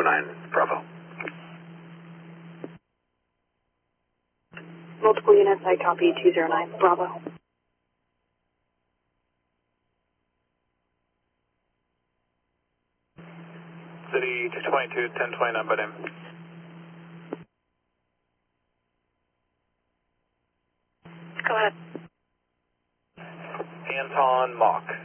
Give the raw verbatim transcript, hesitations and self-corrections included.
nine, Bravo. Multiple units, I copy two zero nine, Bravo. City two twenty-two, ten twenty-nine by name. Go ahead. Anton Mock.